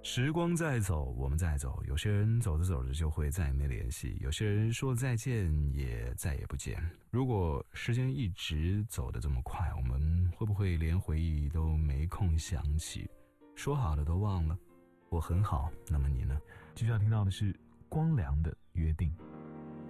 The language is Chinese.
时光在走，我们在走，有些人走着走着就会再也没联系，有些人说再见也再也不见。如果时间一直走得这么快，我们会不会连回忆都没空想起？说好的都忘了。我很好，那么你呢？ 接下来听到的是光良的约定。